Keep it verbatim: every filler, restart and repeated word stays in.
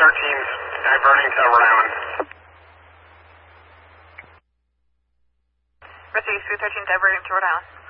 thirteen's diverting to Rhode Island. Rescue three thirteen diverting to Rhode Island.